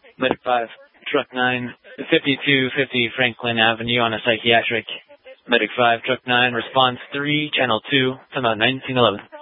Medic 5, Truck 9, 5250 Franklin Avenue on a psychiatric. Medic 5, Truck 9, response 3, Channel 2, time out 1911.